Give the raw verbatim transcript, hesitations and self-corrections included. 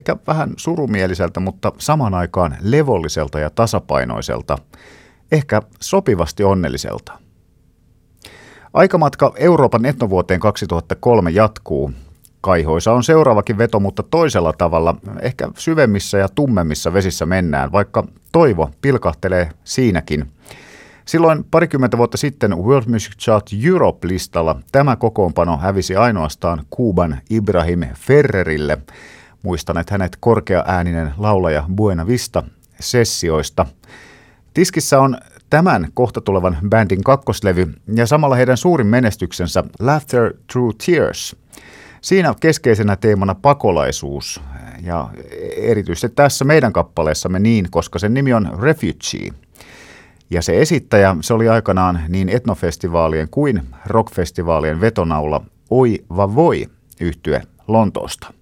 Ehkä vähän surumieliseltä, mutta samaan aikaan levolliselta ja tasapainoiselta, ehkä sopivasti onnelliselta. Aikamatka Euroopan etnovuoteen kaksituhattakolme jatkuu. Kaihoisa on seuraavakin veto, mutta toisella tavalla, ehkä syvemmissä ja tummemmissa vesissä mennään, vaikka toivo pilkahtelee siinäkin. Silloin parikymmentä vuotta sitten World Music Chart Europe-listalla tämä kokoonpano hävisi ainoastaan Kuuban Ibrahim Ferrerille. Muistanet hänet korkeaääninen laulaja Buena Vista-sessioista. Tiskissä on tämän kohta tulevan bändin kakkoslevy ja samalla heidän suurin menestyksensä Laughter Through Tears. Siinä keskeisenä teemana pakolaisuus ja erityisesti tässä meidän kappaleessamme niin, koska sen nimi on Refugee. Ja se esittäjä, se oli aikanaan niin etnofestivaalien kuin rockfestivaalien vetonaula Oi Va Voi -yhtye Lontoosta.